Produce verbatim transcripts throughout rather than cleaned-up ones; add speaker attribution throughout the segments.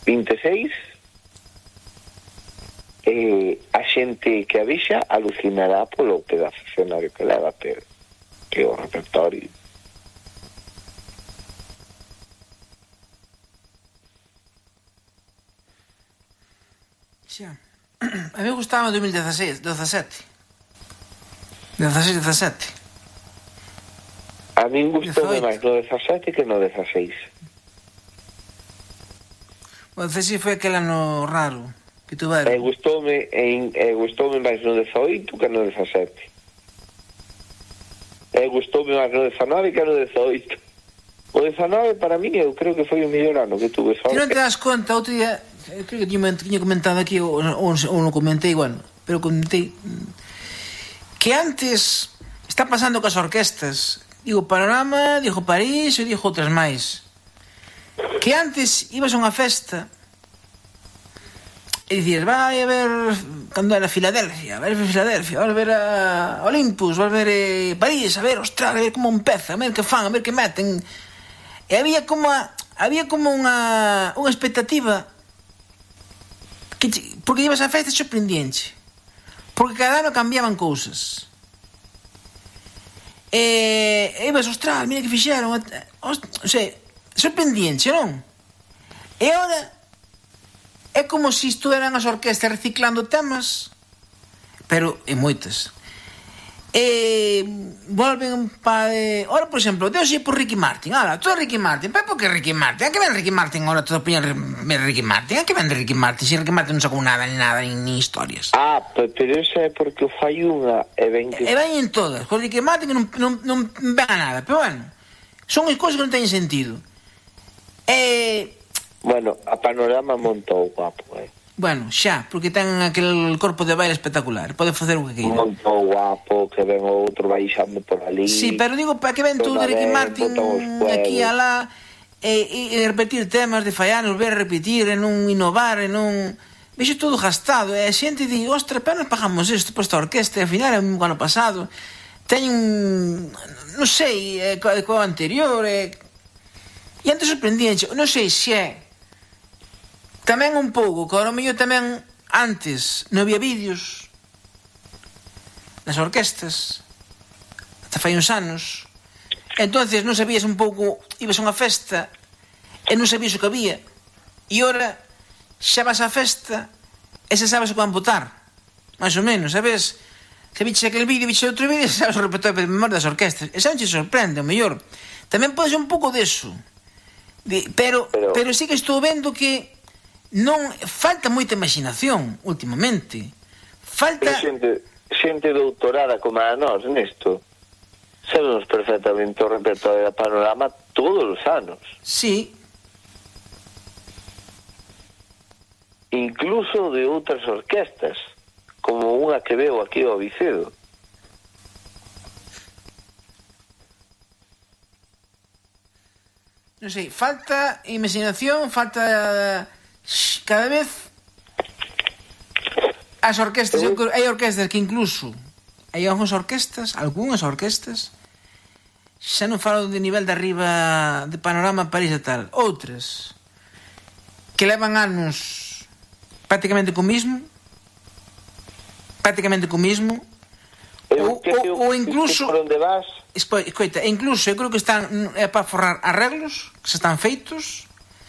Speaker 1: vinte e seis, e a xente que a vixa alucinará polo pedazo escenario que leva, pero que o repertorio.
Speaker 2: Xa. A mí gustaba en dos mil dezasete. dezasete, dezasete.
Speaker 1: A mí gustoume máis no dezasete que no dezaseis.
Speaker 2: O dezasete foi aquel ano raro que tuveron.
Speaker 1: E gustoume, e, e gustoume máis no dezaoito que no dezasete. E gustoume máis no dezanove que no dezaoito. O dezanove para mí eu creo que foi o mellor ano que tuve.
Speaker 2: Ti non te das conta, outro día, eu creo que tiña comentado aquí, ou, ou, ou non comentei, bueno, pero comentei que antes está pasando cas orquestas, digo Panorama, digo París e digo outras máis, que antes ibas a unha festa e dicías, vai a ver cando era Filadelfia, vai a ver Filadelfia, vai a ver a Olympus, vai a ver eh, París, a ver, ostras, a ver como empeza, a ver que fan, a ver que meten. E había como a, había como unha unha expectativa que, porque ibas a festa sorprendente, porque cada ano cambiaban cousas e, e ibas, ostras, mira que fixeron, o sea, sorprendente, non? E agora é como se isto eran as orquestas reciclando temas, pero en moitas. E volven pa... Eh, ora, por exemplo, Deus xe por Ricky Martin. Ala, todo Ricky Martin. Pero por que Ricky Martin? A que ven Ricky Martin agora todo poñer Ricky Martin? A que ven Ricky Martin? Se Ricky Martin non sacou nada, ni nada, ni, ni historias.
Speaker 1: Ah, pero eso é porque o fai unha e ven que...
Speaker 2: E ven en todas. Con Ricky Martin non, non, non ven a nada. Pero bueno, son as cousas que non teñen sentido. E...
Speaker 1: Bueno, a Panorama montou guapo, eh.
Speaker 2: Bueno, xa, porque ten aquel corpo de baile espectacular. Pode facer o que queira.
Speaker 1: Montou guapo, que ven o outro baixando por ali.
Speaker 2: Sí, pero digo, para que ven tú de Ricky Martin aquí a lá e, e repetir temas de fai anos, ver repetir e non innovar e non... Vexo todo gastado e a xente di, ostra, pero non pagamos isto por esta orquesta e ao final é un ano pasado teñen, non sei, é, co anterior e, e antes sorprendíanche, non sei se é tamén un pouco, que ahora mellor tamén antes non había vídeos nas orquestas ata fai uns anos, entonces non sabías un pouco, ibas a unha festa e non sabías o que había, e ora xa vas á festa e xa sabes o que van botar, máis ou menos, sabes, se viches aquel vídeo, viches outro vídeo, xa sabes o repertorio de memoria das orquestas, e xa non te sorprende, o mellor tamén pode ser un pouco deso de, pero, pero pero sí que estou vendo que non falta moita imaginación últimamente. Falta
Speaker 1: xente, xente doutorada como a nós nesto. Sabemos perfectamente o repertorio da Panorama todos os anos.
Speaker 2: Sí.
Speaker 1: Incluso de outras orquestas, como unha que veo aquí ao Vicedo.
Speaker 2: Non sei, falta imaginación, falta cada vez as orquestas, eu, hai orquestas que incluso hai algunhas orquestas, algunhas orquestas xa non falo de nivel de arriba de Panorama, París e tal, outras que levan anos prácticamente co mismo prácticamente co mismo ou, ou, ou incluso
Speaker 1: por onde vas
Speaker 2: escoita, incluso eu creo que están é para forrar arreglos que se están feitos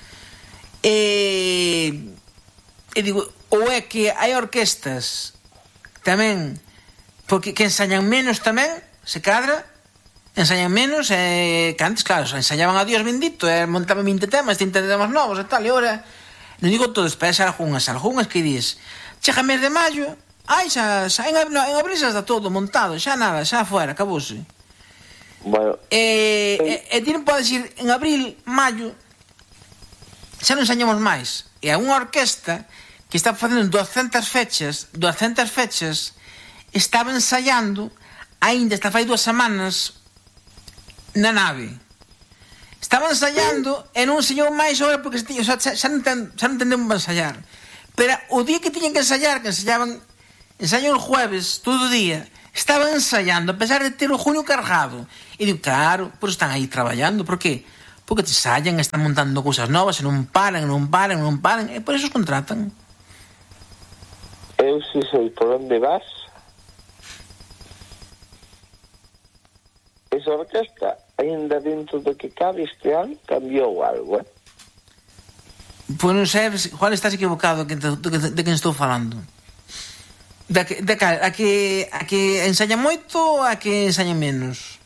Speaker 2: e, e digo, ou é que hai orquestas tamén porque que ensañan menos tamén, se cadra ensañan menos e que antes, claro, ensañaban a Dios bendito e montaban vinte temas, trinta temas novos e tal, e ora non digo todos, pero xa algunhas, algunhas que dis chega mes de maio, ai, xa, xa en, no, en abril xa está todo montado, xa nada, xa fuera, acabouse.
Speaker 1: Bueno,
Speaker 2: e, e, e ti non podes ir en abril, maio xa non ensañamos máis, e a unha orquesta que está facendo doscientas fechas doscientas fechas estaba ensaiando aínda hasta fai dúas semanas na nave, estaba ensaiando e non enseñou máis hora porque xa, xa, xa, non, ten, xa non tendemos a ensaiar, pero o día que tiñan que ensaiar, que ensayaban ensayo el jueves, todo o día estaban ensaiando a pesar de ter o junio cargado, e digo, claro, pois están aí traballando, por que? Porque te sallan, están montando cousas novas e non paran, non paran, non paran, e por eso os contratan.
Speaker 1: Eu si sei por onde vas. Esa orquesta, ainda dentro do que cabe este ano, cambiou algo, eh?
Speaker 2: Pois non sabes, igual estás equivocado de, de, de quen estou falando. De, de, de a que a que ensaya moito ou a que ensaya menos?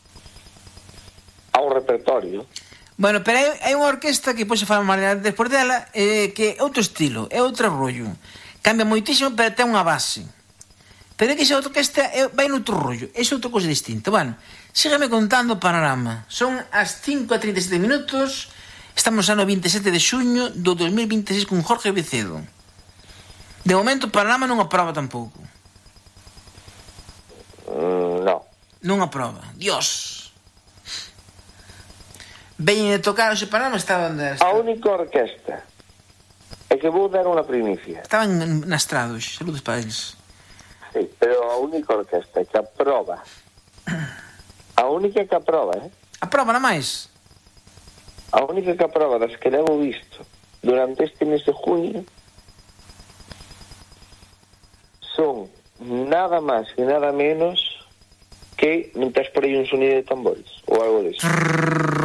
Speaker 1: Ao repertorio.
Speaker 2: Bueno, pero hai, hai unha orquesta que pois se fala mal despois dela, eh, que é outro estilo, é outro rollo. Cambia moitísimo, pero ten unha base. Pero é que esa orquesta é, vai noutro rollo, é outra cousa distinta. Bueno, sígueme contando o panorama. Son as cinco e trinta e sete minutos. Estamos no vinte e sete de xuño do dos mil vinte e seis con Jorge Vicedo. De momento o panorama non aproba tampouco.
Speaker 1: Mm, no.
Speaker 2: Non aproba. Dios. Veñen de tocar ese panorama, estaba onde está.
Speaker 1: A única orquesta é que vou dar unha primicia.
Speaker 2: Estaban na estrada hoxe, saludos para eles.
Speaker 1: Sí, pero a única orquesta que aproba. A única que aproba, eh?
Speaker 2: Aproba na máis?
Speaker 1: A única que aproba das que levo visto durante este mes de junio son nada máis e nada menos que, non tes por aí un sonido de tambores ou algo de eso.